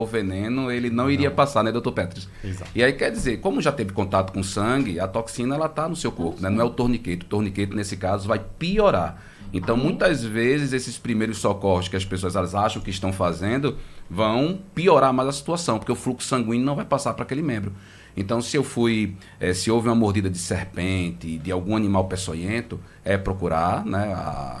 o veneno, ele não iria passar, né, doutor Petros? Exato. E aí, quer dizer, como já teve contato com sangue, a toxina, ela está no seu corpo, né? Não é o torniquete. O torniquete, nesse caso, vai piorar. Então, muitas vezes, esses primeiros socorros que as pessoas elas acham que estão fazendo vão piorar mais a situação, porque o fluxo sanguíneo não vai passar para aquele membro. Então, se houve uma mordida de serpente, de algum animal peçonhento, é procurar, né,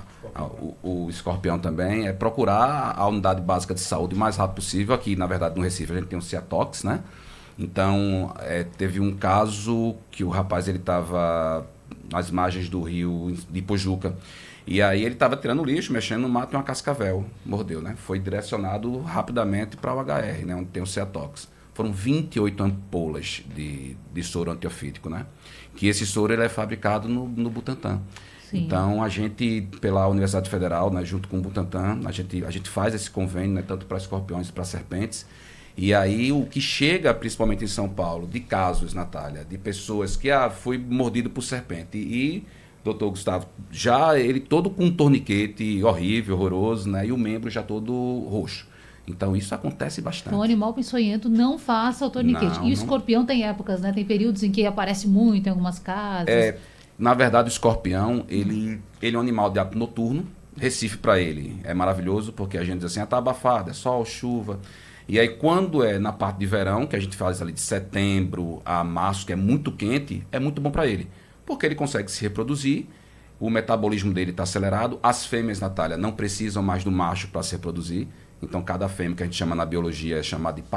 o escorpião também, é procurar a unidade básica de saúde o mais rápido possível. Aqui, na verdade, no Recife, a gente tem um Ciatox, né? Então, teve um caso que o rapaz ele estava nas margens do rio de Pojuca. E aí ele estava tirando lixo, mexendo no mato e uma cascavel mordeu, né? Foi direcionado rapidamente para o HR, né? Onde tem o Ciatox. Foram 28 ampolas de soro antiofídico, né? Que esse soro ele é fabricado no Butantan. Sim. Então, a gente, pela Universidade Federal, né, junto com o Butantan, a gente faz esse convênio, né, tanto para escorpiões e para serpentes. E aí, o que chega, principalmente em São Paulo, de casos, Natália, de pessoas que foi mordido por serpente. E doutor Gustavo, já ele todo com um torniquete horrível, horroroso, né? E o membro já todo roxo. Então, isso acontece bastante. Então, o animal peçonhento não faça o torniquete. E o escorpião tem épocas, né? Tem períodos em que aparece muito em algumas casas. Na verdade, o escorpião, ele é um animal de hábito noturno. Recife, para ele, é maravilhoso, porque a gente diz assim, tá abafado, é sol, chuva. E aí, quando é na parte de verão, que a gente faz ali de setembro a março, que é muito quente, é muito bom para ele. Porque ele consegue se reproduzir, o metabolismo dele está acelerado. As fêmeas, Natália, não precisam mais do macho para se reproduzir. Então, cada fêmea, que a gente chama na biologia, é chamada de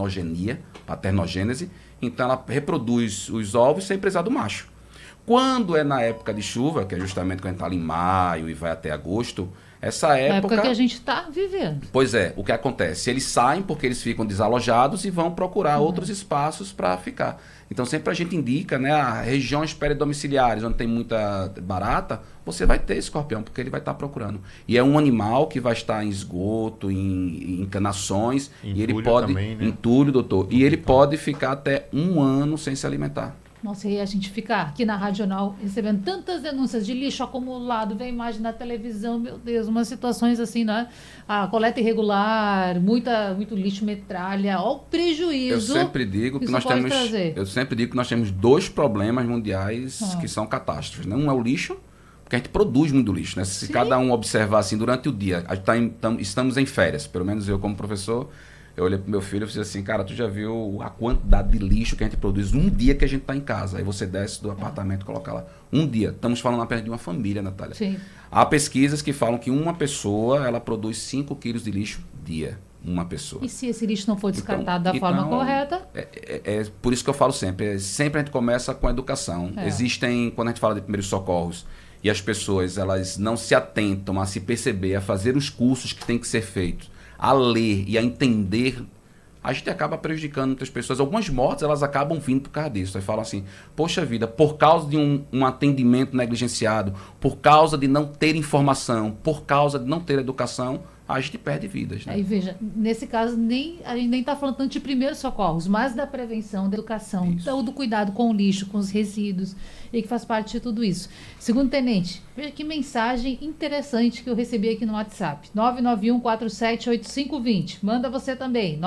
paternogênese. Então, ela reproduz os ovos sem precisar do macho. Quando é na época de chuva, que é justamente quando a gente está ali em maio e vai até agosto, essa época... É a época que a gente está vivendo. Pois é, o que acontece? Eles saem porque eles ficam desalojados e vão procurar outros espaços para ficar. Então, sempre a gente indica, né, as regiões peridomiciliares, onde tem muita barata, você vai ter escorpião, porque ele vai estar procurando. E é um animal que vai estar em esgoto, em encanações, e ele pode... Também, né? Entulho, doutor. E ele pode ficar até 1 ano sem se alimentar. Nossa, e a gente fica aqui na Radional recebendo tantas denúncias de lixo acumulado, vem imagem na televisão, meu Deus, umas situações assim, né? A coleta irregular, muito lixo, metralha, olha o prejuízo. Eu sempre digo que nós temos 2 problemas mundiais que são catástrofes, né? Um é o lixo, porque a gente produz muito lixo, né? Se cada um observar assim durante o dia, estamos em férias, pelo menos eu como professor. Eu olhei pro meu filho e falei assim, cara, tu já viu a quantidade de lixo que a gente produz um dia que a gente tá em casa? Aí você desce do apartamento e coloca lá. Um dia. Estamos falando apenas de uma família, Natália. Sim. Há pesquisas que falam que uma pessoa, ela produz 5 quilos de lixo dia. Uma pessoa. E se esse lixo não for descartado da forma correta? É por isso que eu falo sempre. Sempre a gente começa com a educação. Existem, quando a gente fala de primeiros socorros, e as pessoas, elas não se atentam a se perceber, a fazer os cursos que têm que ser feitos, a ler e a entender, a gente acaba prejudicando muitas pessoas. Algumas mortes, elas acabam vindo por causa disso. Aí falam assim, poxa vida, por causa de um atendimento negligenciado, por causa de não ter informação, por causa de não ter educação, a gente perde vidas. Né? Aí veja, nesse caso, a gente nem está falando tanto de primeiros socorros, mas da prevenção, da educação, do cuidado com o lixo, com os resíduos, e que faz parte de tudo isso. Segundo tenente, veja que mensagem interessante que eu recebi aqui no WhatsApp. 991478520. Manda você também,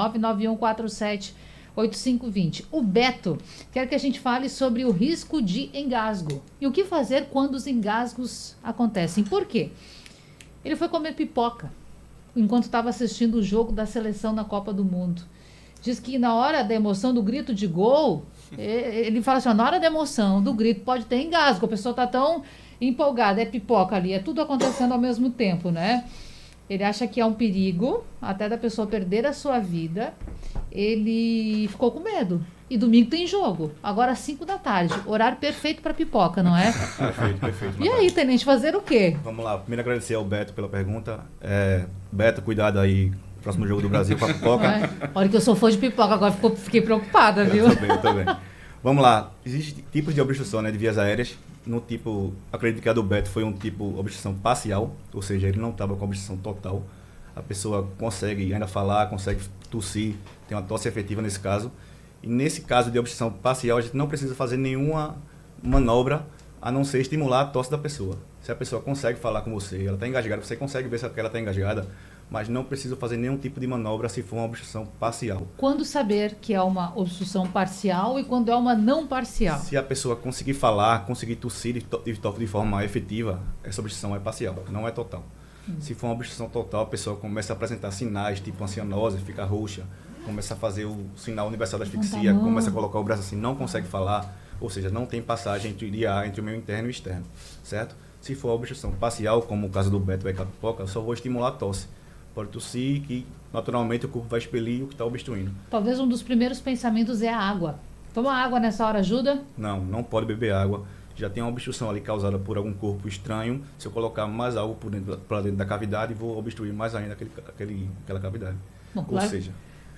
991478520. O Beto quer que a gente fale sobre o risco de engasgo. E o que fazer quando os engasgos acontecem. Por quê? Ele foi comer pipoca enquanto estava assistindo o jogo da seleção na Copa do Mundo. Diz que na hora da emoção do grito de gol, ele fala assim, ó, na hora da emoção do grito pode ter engasgo, a pessoa está tão empolgada, é pipoca ali, é tudo acontecendo ao mesmo tempo, né? Ele acha que é um perigo, até da pessoa perder a sua vida. Ele ficou com medo. E domingo tem jogo. Agora às 5 da tarde. Horário perfeito para pipoca, não é? Perfeito. E aí, tenente, fazer o quê? Vamos lá. Primeiro agradecer ao Beto pela pergunta. Beto, cuidado aí. Próximo jogo do Brasil com a pipoca. Olha que eu sou fã de pipoca, agora fiquei preocupada, viu? Eu também. Vamos lá. Existem tipos de obstrução, né, de vias aéreas. No tipo, acredito que a do Beto foi um tipo obstrução parcial, ou seja, ele não estava com obstrução total. A pessoa consegue ainda falar, consegue tossir, tem uma tosse efetiva nesse caso. E nesse caso de obstrução parcial, a gente não precisa fazer nenhuma manobra a não ser estimular a tosse da pessoa. Se a pessoa consegue falar com você, ela está engasgada, você consegue ver se ela está engasgada, mas não preciso fazer nenhum tipo de manobra se for uma obstrução parcial. Quando saber que é uma obstrução parcial e quando é uma não parcial? Se a pessoa conseguir falar, conseguir tossir de forma efetiva, essa obstrução é parcial, não é total. Se for uma obstrução total, a pessoa começa a apresentar sinais, tipo cianose, fica roxa, começa a fazer o sinal universal da asfixia, começa a colocar o braço assim, não consegue falar, ou seja, não tem passagem de ar entre o meio interno e o externo, certo? Se for obstrução parcial, como o caso do Beto vai pipoca, eu só vou estimular a tosse. Pode tossir, que naturalmente o corpo vai expelir o que está obstruindo. Talvez um dos primeiros pensamentos é a água. Tomar água nessa hora ajuda? Não pode beber água. Já tem uma obstrução ali causada por algum corpo estranho. Se eu colocar mais algo para dentro da cavidade, vou obstruir mais ainda aquela cavidade. Bom, Ou claro. seja,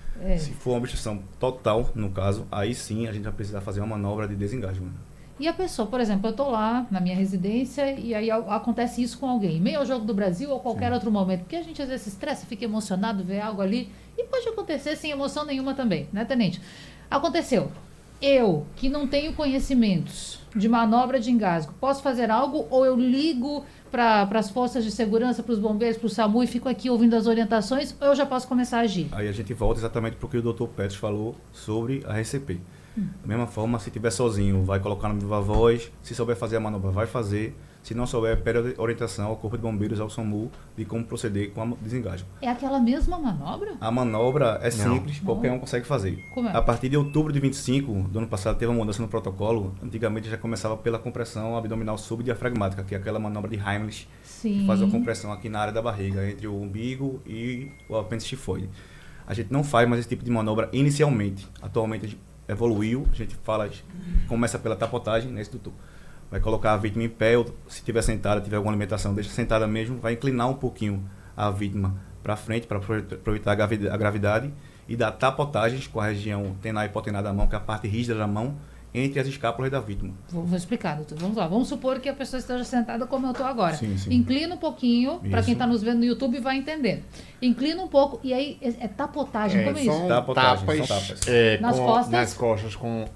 se for uma obstrução total, no caso, aí sim a gente vai precisar fazer uma manobra de desengasgo. E a pessoa, por exemplo, eu estou lá na minha residência e aí acontece isso com alguém, meio ao Jogo do Brasil ou qualquer outro momento, porque a gente às vezes se estressa, fica emocionado, vê algo ali, e pode acontecer sem emoção nenhuma também, né, Tenente? Aconteceu. Eu, que não tenho conhecimentos de manobra de engasgo, posso fazer algo ou eu ligo para as forças de segurança, para os bombeiros, para o SAMU e fico aqui ouvindo as orientações, ou eu já posso começar a agir? Aí a gente volta exatamente para o que o Dr. Petros falou sobre a RCP. Da mesma forma, se estiver sozinho, vai colocar no viva voz. Se souber fazer a manobra, vai fazer. Se não souber, pede orientação ao Corpo de Bombeiros, ao SAMU, de como proceder com a desengasgo. É aquela mesma manobra? A manobra é simples, qualquer um consegue fazer. Como é? A partir de outubro de 25 do ano passado, teve uma mudança no protocolo. Antigamente já começava pela compressão abdominal subdiafragmática, que é aquela manobra de Heimlich, Sim. que faz a compressão aqui na área da barriga, entre o umbigo e o apêndice tifoide. A gente não faz mais esse tipo de manobra inicialmente. Atualmente a gente evoluiu, a gente começa pela tapotagem, nesse doutor. Vai colocar a vítima em pé, ou se estiver sentada, tiver alguma alimentação, deixa sentada mesmo, vai inclinar um pouquinho a vítima para frente, para aproveitar a gravidade, e dar tapotagens com a região tenar e hipotenar da mão, que é a parte rígida da mão, entre as escápulas da vítima. Vou explicar, doutor. Vamos lá. Vamos supor que a pessoa esteja sentada como eu estou agora. Sim. Inclina um pouquinho, para quem está nos vendo no YouTube vai entender. Inclina um pouco e aí é tapotagem. Como é isso? São tapas. Nas costas? Nas costas,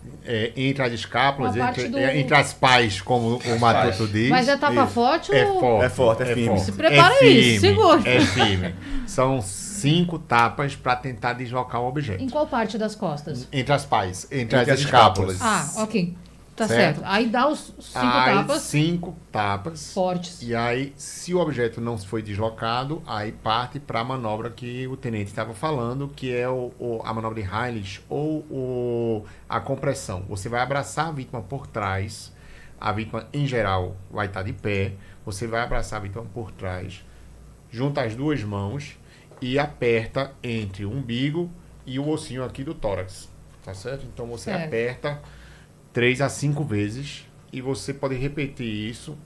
entre as escápulas, Com a parte entre as pás, como o Matuto diz. Mas é tapa Isso. forte É ou... forte. É forte, é firme. Se prepara aí, segura. É firme. São 5 tapas para tentar deslocar o objeto. Em qual parte das costas? Entre as pás, entre Entre as as escápulas. Ah, ok. Tá Certo. certo. Aí dá os 5 Aí, tapas 5 tapas. fortes. E aí, se o objeto não foi deslocado, aí parte para a manobra que o tenente estava falando, que é a manobra de Heimlich ou a compressão. Você vai abraçar a vítima por trás, a vítima em geral vai estar de pé, você vai abraçar a vítima por trás, junta as duas mãos e aperta entre o umbigo e o ossinho aqui do tórax, tá certo? Então você Certo. aperta 3 a 5 vezes e você pode repetir isso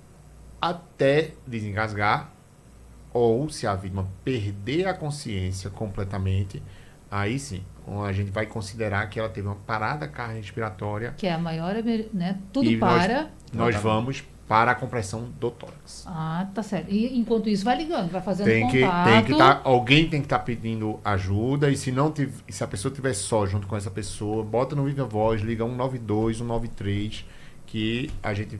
até desengasgar, ou se a vítima perder a consciência completamente, aí sim, a gente vai considerar que ela teve uma parada cardiorrespiratória Que é a maior, né? Tudo e para. nós vamos para a compressão do tórax. Ah, tá certo. E enquanto isso vai ligando, vai fazendo Tem contato. que alguém tem que estar pedindo ajuda, e se a pessoa estiver só junto com essa pessoa, bota no Viva Voz, liga 192, 193, que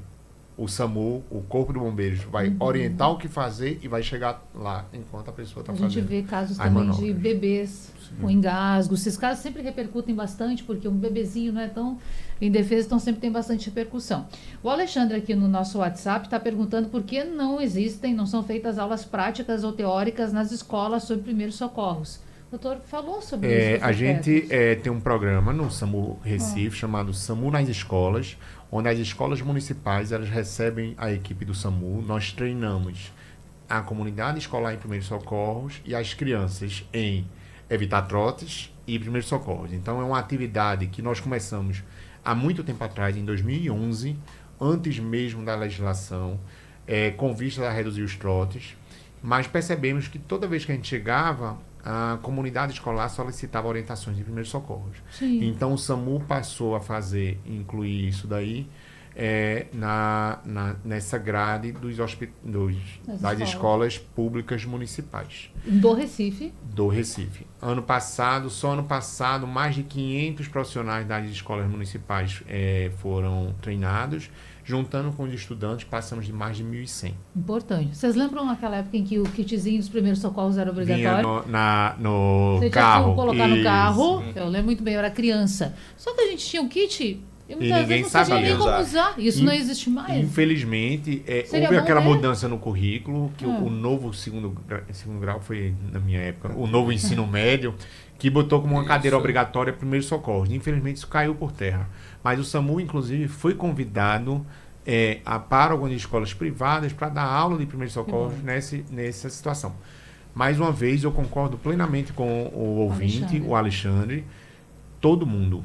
o SAMU, o Corpo de Bombeiros, vai orientar o que fazer e vai chegar lá enquanto a pessoa está A fazendo. gente vê casos as também manobras. de bebês com engasgo. Esses casos sempre repercutem bastante, porque um bebezinho não é tão indefeso, então sempre tem bastante repercussão. O Alexandre aqui no nosso WhatsApp está perguntando por que não são feitas aulas práticas ou teóricas nas escolas sobre primeiros socorros. O doutor falou sobre isso. A gente tem um programa no SAMU Recife chamado SAMU nas Escolas, onde as escolas municipais elas recebem a equipe do SAMU. Nós treinamos a comunidade escolar em primeiros socorros e as crianças em evitar trotes e primeiros socorros. Então é uma atividade que nós começamos há muito tempo atrás, em 2011, antes mesmo da legislação, com vista a reduzir os trotes, mas percebemos que toda vez que a gente chegava, a comunidade escolar solicitava orientações de primeiros socorros. Sim. Então o SAMU passou a incluir isso daí nessa grade das escolas públicas municipais. Do Recife? Do Recife. Só ano passado, mais de 500 profissionais das escolas municipais foram treinados. Juntando com os estudantes, passamos de mais de 1.100. Importante. Vocês lembram naquela época em que o kitzinho dos primeiros socorros era obrigatório? No Você carro. Tinha que colocar no carro. Eu lembro muito bem, eu era criança. Só que a gente tinha um kit e muitas ninguém vezes não sabia nem sabia como usar. Isso não existe mais. Infelizmente, Seria houve bom aquela ver. mudança no currículo, que o novo segundo grau foi, na minha época, o novo ensino médio, que botou como uma cadeira obrigatória primeiro socorro. Infelizmente, isso caiu por terra. Mas o SAMU, inclusive, foi convidado para algumas escolas privadas para dar aula de primeiro socorro nessa situação. Mais uma vez, eu concordo plenamente com o ouvinte, o Alexandre. Todo mundo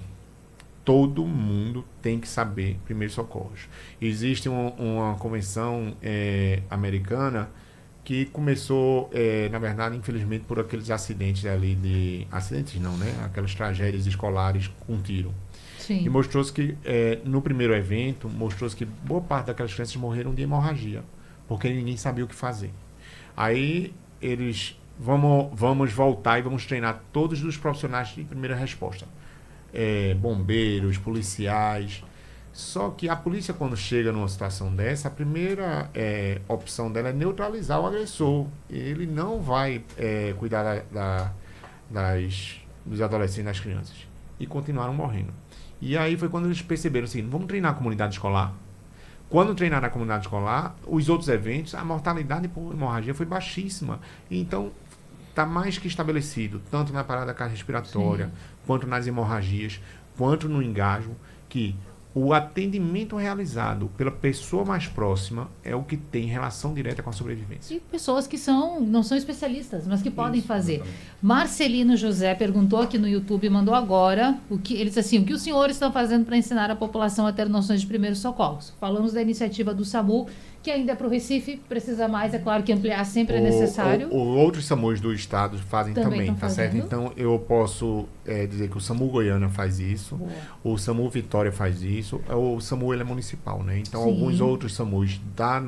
tem que saber primeiros socorros. Existe uma convenção americana que começou, na verdade, infelizmente, por aqueles acidentes ali acidentes não, né? Aquelas tragédias escolares com tiro. Sim. E mostrou-se que, no primeiro evento, mostrou-se que boa parte daquelas crianças morreram de hemorragia, porque ninguém sabia o que fazer. Aí, vamos voltar e vamos treinar todos os profissionais de primeira resposta. Bombeiros, policiais. Só que a polícia, quando chega numa situação dessa, a primeira opção dela é neutralizar o agressor. Ele não vai cuidar dos adolescentes e das crianças. E continuaram morrendo. E aí foi quando eles perceberam assim, vamos treinar a comunidade escolar. Quando treinar na comunidade escolar, os outros eventos, a mortalidade por hemorragia foi baixíssima. Então, está mais que estabelecido, tanto na parada cardiorrespiratória, quanto nas hemorragias, quanto no engasgo, que o atendimento realizado pela pessoa mais próxima é o que tem relação direta com a sobrevivência. E pessoas que não são especialistas, mas que podem fazer. Marcelino José perguntou aqui no YouTube, mandou agora, ele disse assim, o que os senhores estão fazendo para ensinar a população a ter noções de primeiros socorros? Falamos da iniciativa do SAMU, que ainda é para o Recife, precisa mais, é claro que ampliar sempre é necessário. Outros SAMUs do estado fazem também, tá certo? Então, eu posso dizer que o SAMU Goiânia faz isso, o SAMU Vitória faz isso, o SAMU ele é municipal, né? Então, alguns outros SAMUs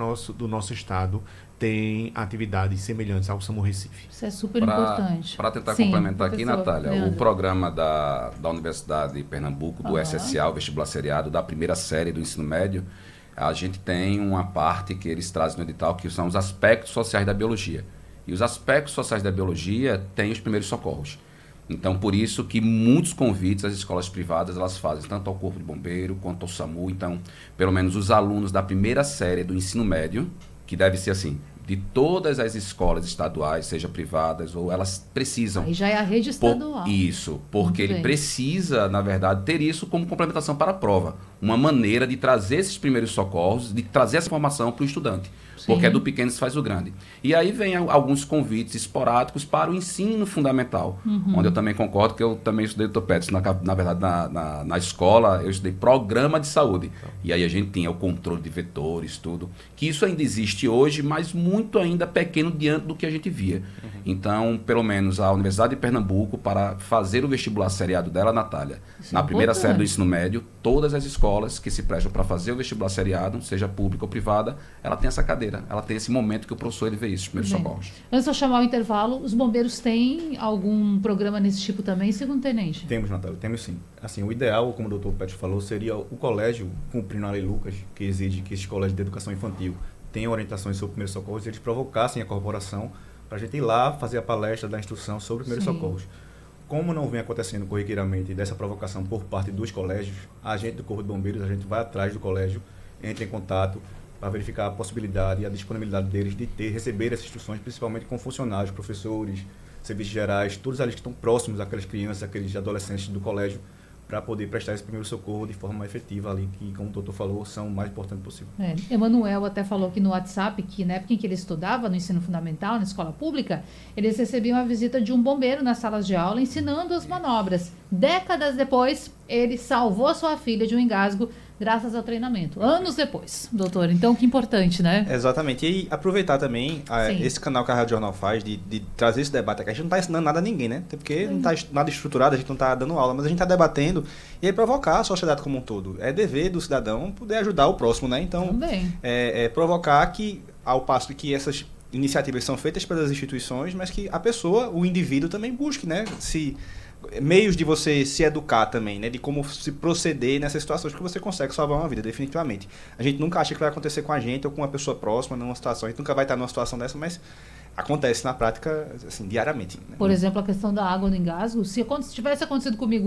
do nosso estado têm atividades semelhantes ao SAMU Recife. Isso é super importante. Para tentar complementar aqui, Natália, Leandro. O programa da Universidade de Pernambuco, do SSA, o vestibular seriado, da primeira série do ensino médio, a gente tem uma parte que eles trazem no edital, que são os aspectos sociais da biologia. E os aspectos sociais da biologia têm os primeiros socorros. Então, por isso que muitos convites às escolas privadas, elas fazem tanto ao Corpo de Bombeiro quanto ao SAMU. Então, pelo menos os alunos da primeira série do ensino médio, que deve ser assim, de todas as escolas estaduais, seja privadas, ou elas precisam... Aí já é a rede estadual. Isso, porque ele precisa, na verdade, ter isso como complementação para a prova. Uma maneira de trazer esses primeiros socorros, de trazer essa informação para o estudante. Porque é do pequeno se faz o grande. E aí vem alguns convites esporádicos para o ensino fundamental, onde eu também concordo que eu também estudei ortopédico. Na verdade, na escola, eu estudei programa de saúde. E aí a gente tinha o controle de vetores, tudo. Que isso ainda existe hoje, mas muito ainda pequeno diante do que a gente via. Então, pelo menos a Universidade de Pernambuco, para fazer o vestibular seriado dela, Natália, na primeira série do ensino médio, todas as escolas que se prestam para fazer o vestibular seriado, seja pública ou privada, ela tem essa cadeira. Ela tem esse momento que o professor ele vê isso, os primeiros socorros. Antes de eu chamar o intervalo, os bombeiros têm algum programa nesse tipo também, segundo tenente? Temos, Natália, temos sim. Assim, o ideal, como o doutor Pet falou, seria o colégio, cumprindo a lei Lucas, que exige que esses colégios de educação infantil tenham orientações sobre primeiros socorros, e eles provocassem a corporação para a gente ir lá fazer a palestra da instrução sobre primeiros socorros. Como não vem acontecendo corriqueiramente dessa provocação por parte dos colégios, a gente do Corpo de Bombeiros, a gente vai atrás do colégio, entra em contato para verificar a possibilidade e a disponibilidade deles de receber essas instruções, principalmente com funcionários, professores, serviços gerais, todos ali que estão próximos àquelas crianças, aqueles adolescentes do colégio, para poder prestar esse primeiro socorro de forma mais efetiva ali, que, como o doutor falou, são o mais importante possível. Emanuel até falou aqui no WhatsApp que na época em que ele estudava no ensino fundamental, na escola pública, eles recebiam a visita de um bombeiro nas salas de aula ensinando as manobras. Décadas depois, ele salvou sua filha de um engasgo graças ao treinamento. Anos depois, doutor. Então, que importante, né? Exatamente. E aproveitar também Sim. esse canal que a Rádio Jornal faz, de trazer esse debate aqui. A gente não está ensinando nada a ninguém, né? Até porque não está nada estruturado, a gente não está dando aula, mas a gente está debatendo e aí provocar a sociedade como um todo. É dever do cidadão poder ajudar o próximo, né? Então, Também. provocar que, ao passo que essas iniciativas são feitas pelas instituições, mas que a pessoa, o indivíduo também busque, né? Meios de você se educar também, né? De como se proceder nessas situações que você consegue salvar uma vida, definitivamente. A gente nunca acha que vai acontecer com a gente ou com uma pessoa próxima numa situação. A gente nunca vai estar numa situação dessa, mas acontece na prática, assim, diariamente. Né? Por exemplo, a questão da água no engasgo. Se tivesse acontecido comigo